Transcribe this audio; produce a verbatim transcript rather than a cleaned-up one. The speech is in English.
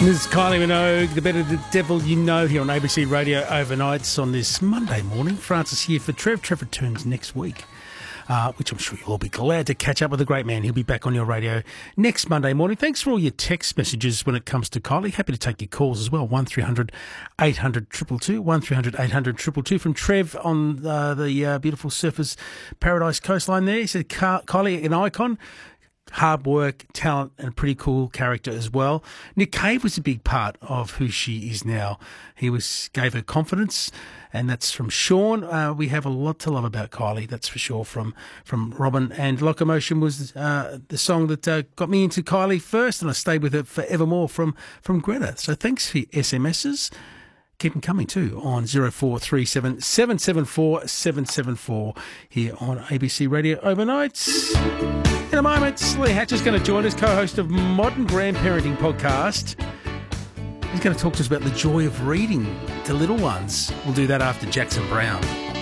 This is Kylie Minogue, the better the devil you know, here on A B C Radio Overnights on this Monday morning. Francis here for Trev. Trev returns next week, uh, which I'm sure you'll all be glad to catch up with the great man. He'll be back on your radio next Monday morning. Thanks for all your text messages when it comes to Kylie. Happy to take your calls as well. one three hundred eight hundred two two two, one three hundred eight hundred two two two from Trev on uh, the uh, beautiful Surfers Paradise coastline there. He said, Kylie, an icon. Hard work, talent, and a pretty cool character as well. Nick Cave was a big part of who she is now. He was gave her confidence, and that's from Sean. Uh, we have a lot to love about Kylie, that's for sure, from from Robin. And Locomotion was uh, the song that uh, got me into Kylie first, and I stayed with her forevermore from, from Greta. So thanks for your S M Ses. Keep them coming too on zero four three seven, seven seven four, seven seven four here on A B C Radio Overnights. In a moment, Lee Hatch is going to join us, co-host of Modern Grandparenting Podcast. He's going to talk to us about the joy of reading to little ones. We'll do that after Jackson Brown.